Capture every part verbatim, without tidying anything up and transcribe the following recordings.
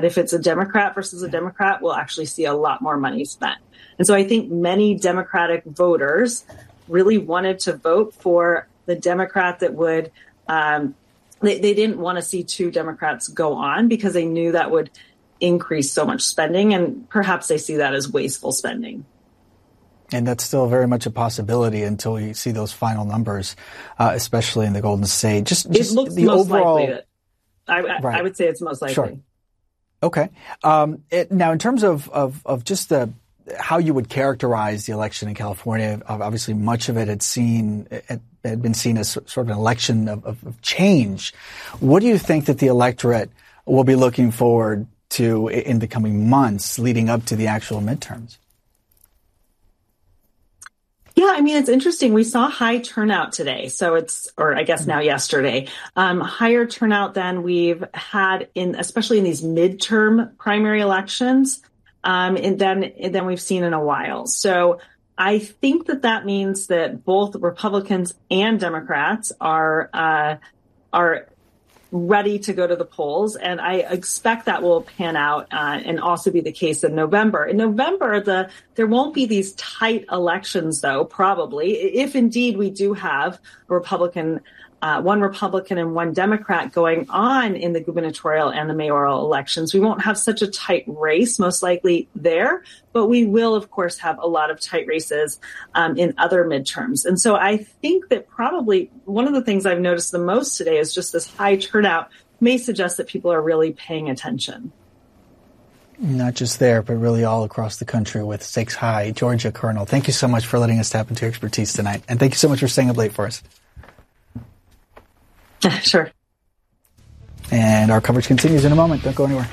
if it's a Democrat versus a Democrat, we'll actually see a lot more money spent. And so I think many Democratic voters really wanted to vote for the Democrat that would, um, they, they didn't want to see two Democrats go on because they knew that would increase so much spending. And perhaps they see that as wasteful spending. And that's still very much a possibility until you see those final numbers, uh, especially in the Golden State. Just, just it looks the most overall, likely that I, I, right. I would say it's most likely. Sure. Okay. Um, it, now, in terms of, of, of just the how you would characterize the election in California, obviously much of it had seen had been seen as sort of an election of, of, of change. What do you think that the electorate will be looking forward to in the coming months leading up to the actual midterms? Yeah, I mean, it's interesting. We saw high turnout today. So it's, or I guess now yesterday, um, higher turnout than we've had in, especially in these midterm primary elections, um, and then, and then we've seen in a while. So I think that that means that both Republicans and Democrats are, uh, are ready to go to the polls. And I expect that will pan out uh, and also be the case in November. In November, the there won't be these tight elections, though, probably. If indeed we do have a Republican, uh, one Republican and one Democrat going on in the gubernatorial and the mayoral elections, we won't have such a tight race, most likely there. But we will, of course, have a lot of tight races um, in other midterms. And so I think that probably one of the things I've noticed the most today is just this high turnout may suggest that people are really paying attention. Not just there, but really all across the country with stakes high. Georgia Colonel, thank you so much for letting us tap into your expertise tonight. And thank you so much for staying up late for us. Sure. And our coverage continues in a moment. Don't go anywhere.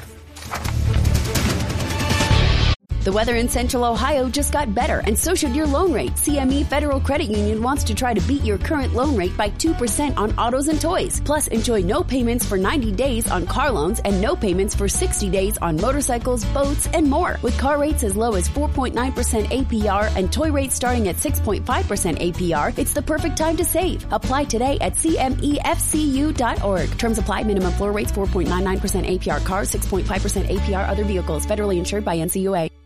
The weather in Central Ohio just got better, and so should your loan rate. C M E Federal Credit Union wants to try to beat your current loan rate by two percent on autos and toys. Plus, enjoy no payments for ninety days on car loans and no payments for sixty days on motorcycles, boats, and more. With car rates as low as four point nine percent A P R and toy rates starting at six point five percent A P R, it's the perfect time to save. Apply today at C M E F C U dot org. Terms apply. Minimum floor rates four point nine nine percent A P R cars, six point five percent A P R other vehicles. Federally insured by N C U A.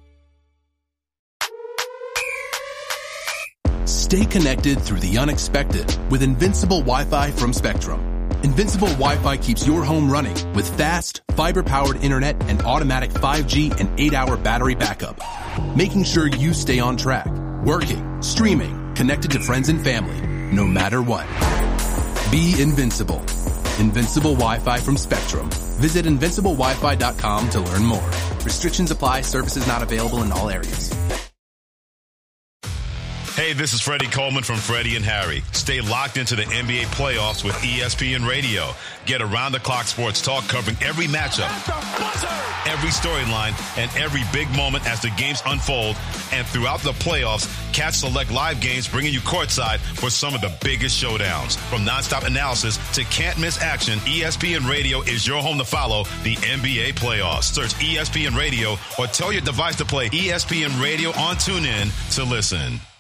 Stay connected through the unexpected with Invincible Wi-Fi from Spectrum. Invincible Wi-Fi keeps your home running with fast, fiber-powered internet and automatic five G and eight hour battery backup, making sure you stay on track, working, streaming, connected to friends and family, no matter what. Be invincible. Invincible Wi-Fi from Spectrum. Visit invincible wi fi dot com to learn more. Restrictions apply. Services not available in all areas. Hey, this is Freddie Coleman from Freddie and Harry. Stay locked into the N B A playoffs with E S P N Radio. Get around-the-clock sports talk covering every matchup, every storyline, and every big moment as the games unfold. And throughout the playoffs, catch select live games bringing you courtside for some of the biggest showdowns. From nonstop analysis to can't-miss action, E S P N Radio is your home to follow the N B A playoffs. Search E S P N Radio or tell your device to play E S P N Radio on TuneIn to listen.